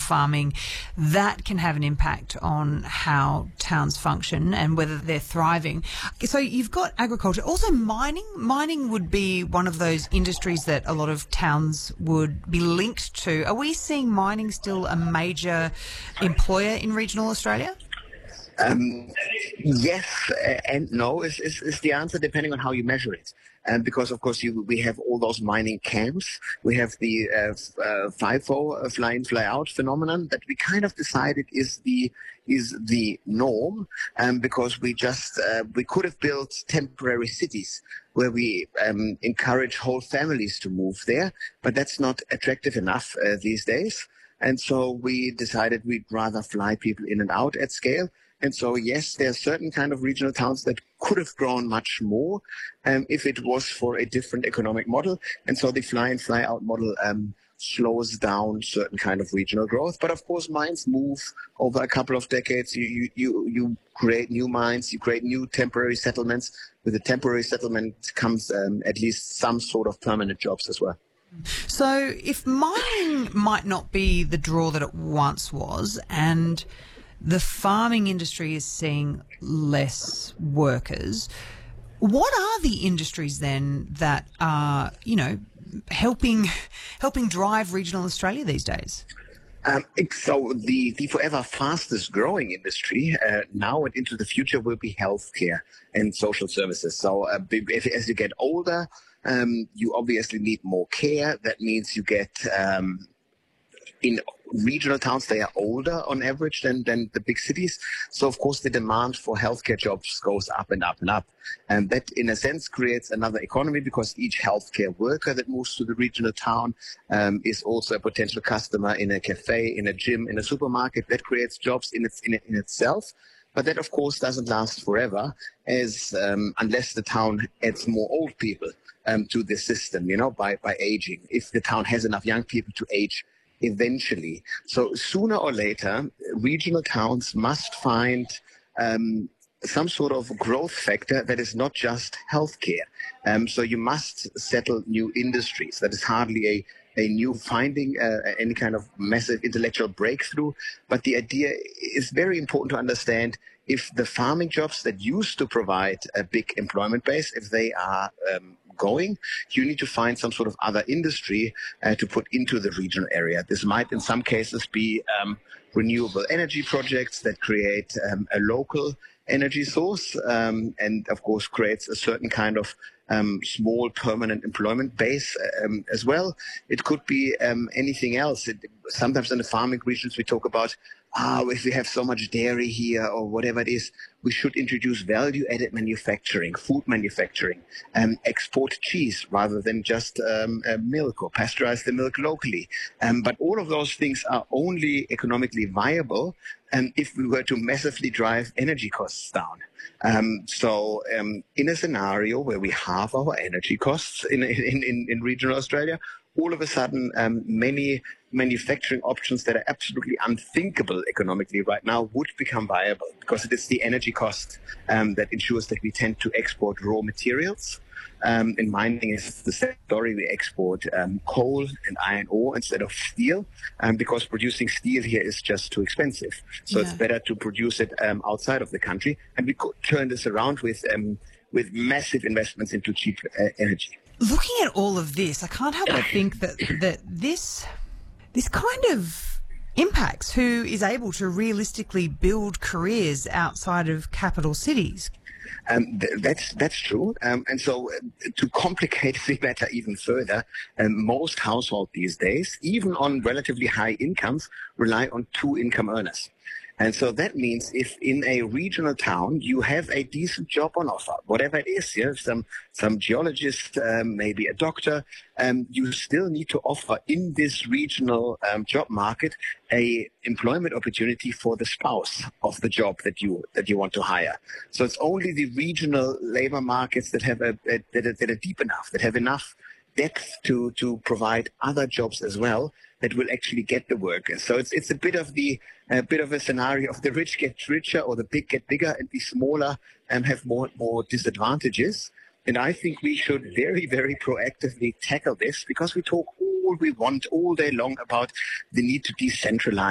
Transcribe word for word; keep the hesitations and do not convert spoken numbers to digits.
farming, that can have an impact on how towns function and whether they're thriving. So you've got agriculture. Also mining. Mining would be one of those industries that a lot of towns would be linked to. Are we seeing mining still a major employer in regional Australia? Um, yes and no is, is, is the answer, depending on how you measure it. And because, of course, you, we have all those mining camps. We have the uh, uh, FIFO, uh, fly in, fly out phenomenon that we kind of decided is the is the norm, um, because we just uh, we could have built temporary cities where we um, encourage whole families to move there, but that's not attractive enough uh, these days. And so we decided we'd rather fly people in and out at scale. And so, yes, there are certain kind of regional towns that could have grown much more um, if it was for a different economic model. And so the fly in, fly out model um, slows down certain kind of regional growth. But of course, mines move over a couple of decades. You, you, you, you create new mines, you create new temporary settlements. With a temporary settlement comes um, at least some sort of permanent jobs as well. So if mining might not be the draw that it once was, and the farming industry is seeing less workers, what are the industries then that are, you know, helping helping drive regional Australia these days? Um, so the, the forever fastest growing industry uh, now and into the future will be healthcare and social services. So uh, if, as you get older, um, you obviously need more care. That means you get um, in regional towns, they are older on average than, than the big cities. So, of course, the demand for healthcare jobs goes up and up and up. And that, in a sense, creates another economy, because each healthcare worker that moves to the regional town um, is also a potential customer in a cafe, in a gym, in a supermarket. That creates jobs in, its, in, in itself. But that, of course, doesn't last forever, as um, unless the town adds more old people um, to the system, you know, by, by aging. If the town has enough young people to age eventually. So sooner or later, regional towns must find um, some sort of growth factor that is not just healthcare. Um, so you must settle new industries. That is hardly a a new finding, uh, any kind of massive intellectual breakthrough. But the idea is very important to understand. If the farming jobs that used to provide a big employment base, if they are um, going, you need to find some sort of other industry uh, to put into the regional area. This might in some cases be um, renewable energy projects that create um, a local energy source um, and of course creates a certain kind of um, small permanent employment base um, as well. It could be um, anything else. It, sometimes in the farming regions we talk about, ah, if we have so much dairy here or whatever it is, we should introduce value-added manufacturing, food manufacturing, um, export cheese rather than just um, uh, milk, or pasteurize the milk locally. Um, but all of those things are only economically viable um, if we were to massively drive energy costs down. Um, so um, in a scenario where we halve our energy costs in, in, in, in regional Australia, all of a sudden um, many manufacturing options that are absolutely unthinkable economically right now would become viable, because it is the energy cost um, that ensures that we tend to export raw materials. Um, in mining, it's the same story. We export um, coal and iron ore instead of steel, um, because producing steel here is just too expensive. So yeah. It's better to produce it um, outside of the country. And we could turn this around with um, with massive investments into cheap uh, energy. Looking at all of this, I can't help but think that that this this kind of impacts who is able to realistically build careers outside of capital cities. Um, th- that's that's true. Um, and so uh, to complicate the matter even further, um, most households these days, even on relatively high incomes, rely on two income earners. And so that means if in a regional town you have a decent job on offer, whatever it is, yeah, some some geologist, um, maybe a doctor, um, you still need to offer in this regional um, job market a employment opportunity for the spouse of the job that you that you want to hire. So it's only the regional labor markets that have a, a that, are, that are deep enough, that have enough depth to to provide other jobs as well, that will actually get the workers. So it's it's a bit of the a bit of a scenario of the rich get richer or the big get bigger, and the smaller um, have more more disadvantages. And I think we should very, very proactively tackle this, because we talk all we want all day long about the need to decentralize